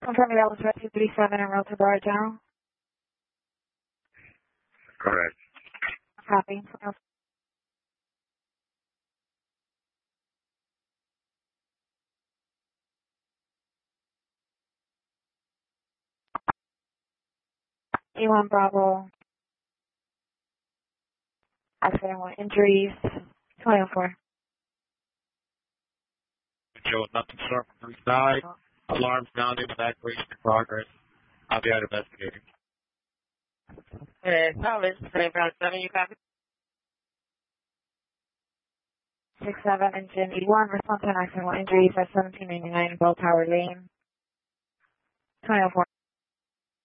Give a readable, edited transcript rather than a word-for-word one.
Confirming that was Rescue 37 and Road to Bar General. Correct. Copy. E1 Bravo. Accident 1 injuries. 2004. Joe, nothing short from 3 side. Alarm sounded. Evacuation in progress. I'll be out investigating. Salvage, Brown 7, you copy? 67 engine E1. Response to an accident 1 injuries at 1799 Bell Tower Lane. 2004.